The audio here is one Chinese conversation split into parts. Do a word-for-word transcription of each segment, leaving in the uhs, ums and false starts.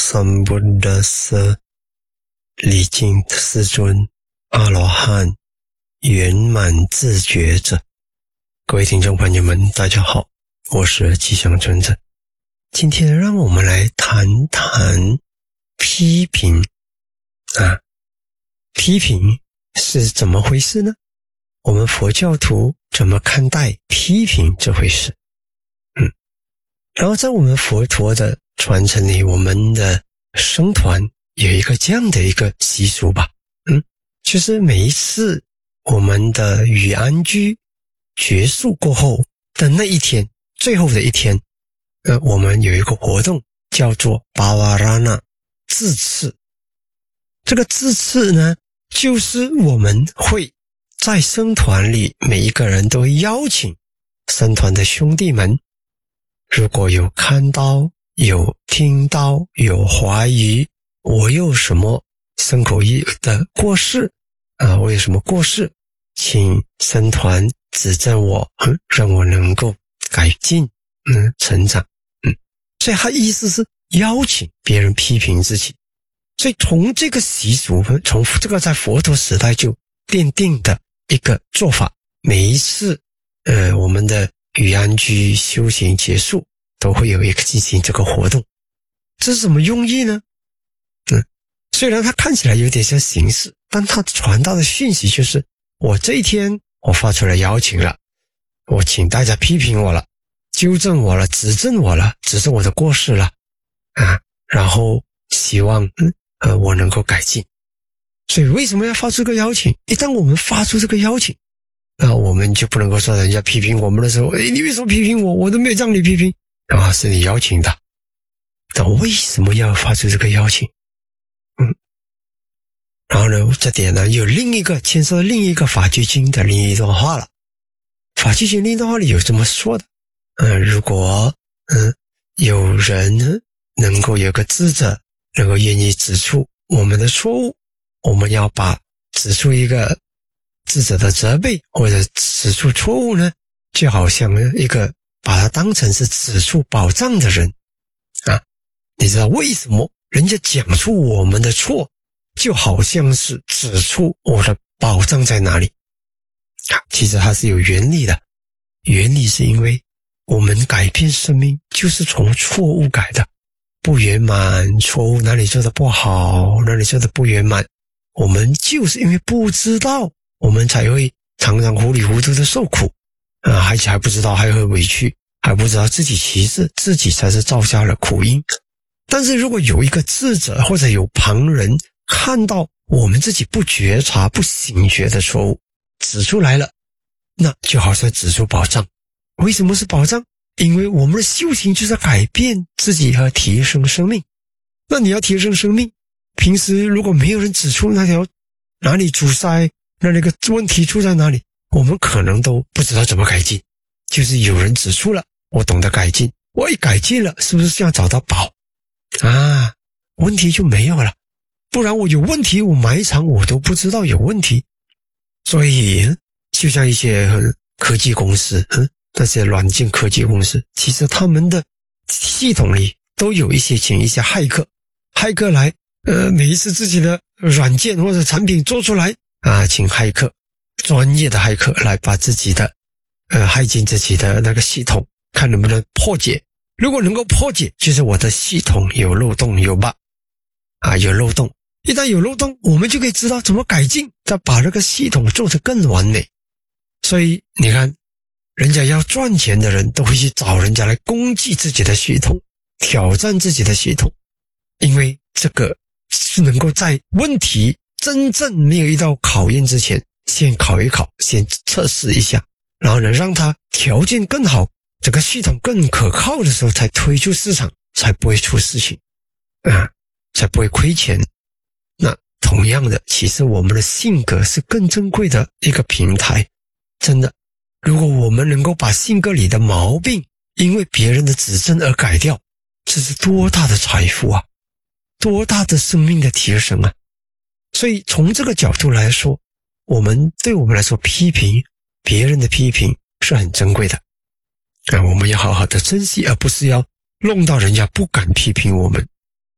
三不勒瑟，礼敬世尊阿罗汉圆满自觉者。各位听众朋友们，大家好，我是吉祥尊者。今天让我们来谈谈批评啊，批评是怎么回事呢？我们佛教徒怎么看待批评这回事？嗯，然后在我们佛陀的传承里，我们的僧团有一个这样的一个习俗吧，嗯，就是每一次我们的雨安居结束过后的那一天，最后的一天，呃，我们有一个活动叫做巴瓦拉纳致辞。这个致辞呢，就是我们会在僧团里每一个人都会邀请僧团的兄弟们，如果有看到有听到有怀疑我有什么身口意的过失啊，我有什么过失，请僧团指正我，嗯，让我能够改进，嗯，成长，嗯，所以他意思是邀请别人批评自己。所以从这个习俗，从这个在佛陀时代就奠定的一个做法，每一次呃我们的雨安居修行结束都会有一个进行这个活动。这是什么用意呢？嗯，虽然它看起来有点像形式，但它传达的讯息就是我这一天我发出来邀请了，我请大家批评我了，纠正我了，指正我了，指正我的过失了啊，然后希望嗯呃我能够改进。所以为什么要发出这个邀请？一旦我们发出这个邀请，那我们就不能够说人家批评我们的时候，诶，你为什么批评我？我都没有让你批评啊，是你邀请的。那为什么要发出这个邀请？嗯，然后呢，这点呢有另一个牵涉到另一个法句经的另一段话了。法句经另一段话里有这么说的，嗯，如果嗯有人能够有个智者能够愿意指出我们的错误，我们要把指出一个智者的责备或者指出错误呢，就好像一个把它当成是指出宝藏的人啊。你知道为什么人家讲出我们的错，就好像是指出我的宝藏在哪里啊？其实它是有原理的，原理是因为我们改变生命就是从错误改的，不圆满，错误哪里做的不好，哪里做的不圆满，我们就是因为不知道，我们才会常常糊里糊涂的受苦啊，还还不知道，还会委屈，还不知道自己其实自己才是造下了苦因。但是如果有一个智者或者有旁人看到我们自己不觉察不醒觉的错误指出来了，那就好像指出宝藏。为什么是宝藏？因为我们的修行就是要改变自己和提升生命。那你要提升生命，平时如果没有人指出那条哪里阻塞，那那个问题出在哪里，我们可能都不知道怎么改进。就是有人指出了，我懂得改进，我一改进了，是不是这样找到宝啊？问题就没有了。不然我有问题，我埋藏我都不知道有问题。所以就像一些科技公司，嗯，那些软件科技公司，其实他们的系统里都有一些请一些骇客，骇客来，呃，每一次自己的软件或者产品做出来啊，请骇客，专业的骇客来把自己的，呃，骇进自己的那个系统，看能不能破解。如果能够破解，就是我的系统有漏洞，有 bug 啊，有漏洞。一旦有漏洞，我们就可以知道怎么改进，再把这个系统做得更完美。所以你看，人家要赚钱的人都会去找人家来攻击自己的系统，挑战自己的系统，因为这个是能够在问题真正没有遇到考验之前，先考一考，先测试一下，然后呢让它条件更好，这个系统更可靠的时候才推出市场，才不会出事情啊，才不会亏钱。那同样的，其实我们的性格是更珍贵的一个平台。真的，如果我们能够把性格里的毛病因为别人的指正而改掉，这是多大的财富啊，多大的生命的提升啊。所以从这个角度来说，我们对我们来说，批评别人的批评是很珍贵的啊，我们要好好的珍惜，而不是要弄到人家不敢批评我们。好，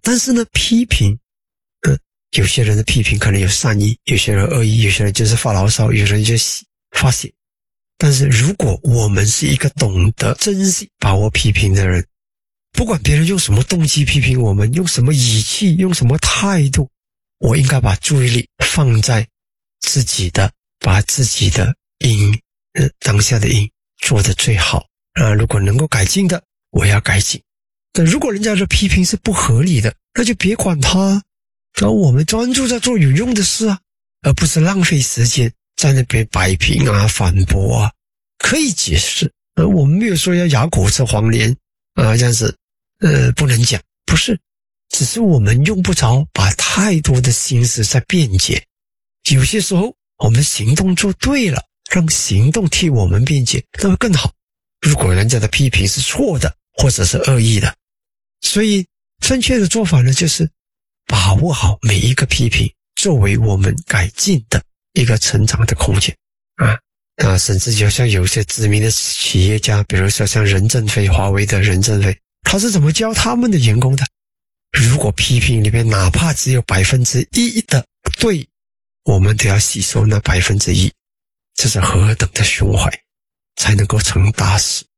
但是呢，批评，嗯，有些人的批评可能有善意，有些人恶意，有些人就是发牢骚，有些人就是发泄。但是如果我们是一个懂得珍惜把握批评的人，不管别人用什么动机批评我们，用什么语气，用什么态度，我应该把注意力放在自己的，把自己的因，呃，当下的因做得最好啊。如果能够改进的，我要改进。但如果人家的批评是不合理的，那就别管他，然后我们专注在做有用的事啊，而不是浪费时间在那边摆平啊、反驳啊。可以解释，呃，我们没有说要哑口吃黄连啊，这样子，呃，不能讲，不是，只是我们用不着把太多的心思在辩解。有些时候，我们行动做对了，让行动替我们辩解，那会更好。如果人家的批评是错的，或者是恶意的，所以正确的做法呢，就是把握好每一个批评，作为我们改进的一个成长的空间啊。啊，甚至就像有些知名的企业家，比如说像任正非，华为的任正非，他是怎么教他们的员工的？如果批评里面哪怕只有百分之一的对，我们都要吸收那百分之一，这是何等的胸怀，才能够成大事。